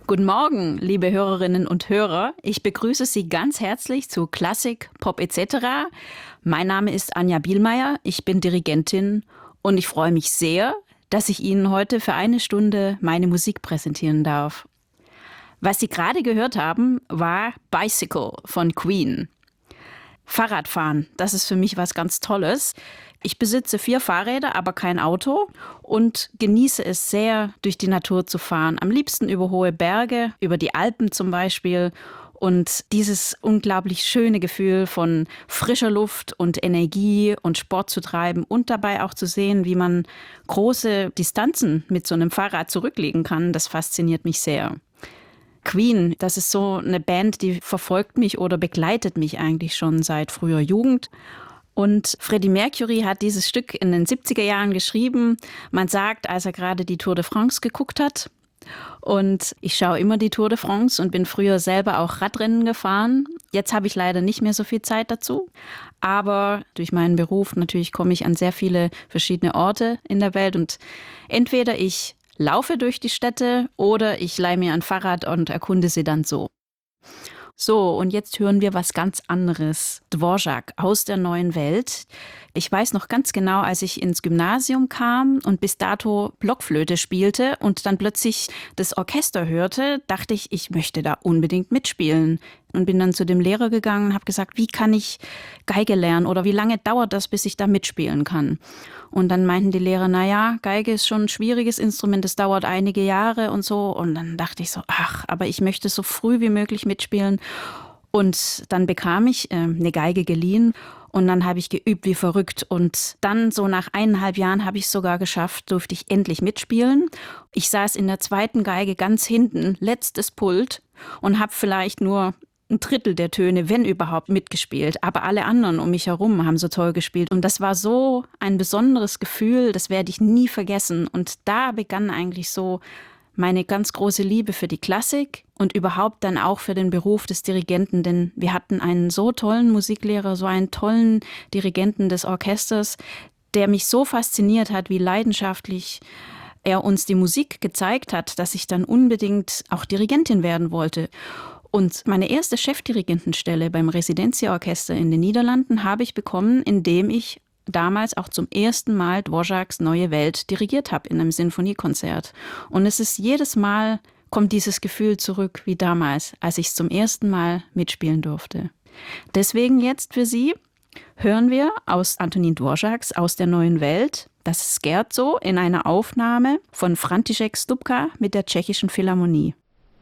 Guten Morgen, liebe Hörerinnen und Hörer. Ich begrüße Sie ganz herzlich zu Klassik, Pop etc. Mein Name ist Anja Bielmeier, ich bin Dirigentin und ich freue mich sehr, dass ich Ihnen heute für eine Stunde meine Musik präsentieren darf. Was Sie gerade gehört haben, war Bicycle von Queen. Fahrradfahren, das ist für mich was ganz Tolles. Ich besitze 4 Fahrräder, aber kein Auto und genieße es sehr, durch die Natur zu fahren. Am liebsten über hohe Berge, über die Alpen zum Beispiel. Und dieses unglaublich schöne Gefühl von frischer Luft und Energie und Sport zu treiben und dabei auch zu sehen, wie man große Distanzen mit so einem Fahrrad zurücklegen kann, das fasziniert mich sehr. Queen, das ist so eine Band, die verfolgt mich oder begleitet mich eigentlich schon seit früher Jugend. Und Freddie Mercury hat dieses Stück in den 70er Jahren geschrieben. Man sagt, als er gerade die Tour de France geguckt hat. Und ich schaue immer die Tour de France und bin früher selber auch Radrennen gefahren. Jetzt habe ich leider nicht mehr so viel Zeit dazu. Aber durch meinen Beruf natürlich komme ich an sehr viele verschiedene Orte in der Welt. Und entweder ich laufe durch die Städte oder ich leihe mir ein Fahrrad und erkunde sie dann so. So, und jetzt hören wir was ganz anderes. Dvorak aus der neuen Welt. Ich weiß noch ganz genau, als ich ins Gymnasium kam und bis dato Blockflöte spielte und dann plötzlich das Orchester hörte, dachte ich, ich möchte da unbedingt mitspielen. Und bin dann zu dem Lehrer gegangen und habe gesagt, wie kann ich Geige lernen oder wie lange dauert das, bis ich da mitspielen kann? Und dann meinten die Lehrer, naja, Geige ist schon ein schwieriges Instrument, es dauert einige Jahre und so. Und dann dachte ich so, ach, aber ich möchte so früh wie möglich mitspielen. Und dann bekam ich eine Geige geliehen und dann habe ich geübt wie verrückt. Und dann so nach 1,5 Jahren habe ich es sogar geschafft, durfte ich endlich mitspielen. Ich saß in der zweiten Geige ganz hinten, letztes Pult und habe vielleicht nur 1/3 der Töne, wenn überhaupt, mitgespielt. Aber alle anderen um mich herum haben so toll gespielt. Und das war so ein besonderes Gefühl, das werde ich nie vergessen. Und da begann eigentlich so meine ganz große Liebe für die Klassik und überhaupt dann auch für den Beruf des Dirigenten. Denn wir hatten einen so tollen Musiklehrer, so einen tollen Dirigenten des Orchesters, der mich so fasziniert hat, wie leidenschaftlich er uns die Musik gezeigt hat, dass ich dann unbedingt auch Dirigentin werden wollte. Und meine erste Chefdirigentenstelle beim Residenzia-Orchester in den Niederlanden habe ich bekommen, indem ich damals auch zum ersten Mal Dvoraks Neue Welt dirigiert habe in einem Sinfoniekonzert. Und es ist jedes Mal, kommt dieses Gefühl zurück wie damals, als ich es zum ersten Mal mitspielen durfte. Deswegen jetzt für Sie hören wir aus Antonín Dvoraks Aus der neuen Welt das Scherzo in einer Aufnahme von František Stupka mit der Tschechischen Philharmonie.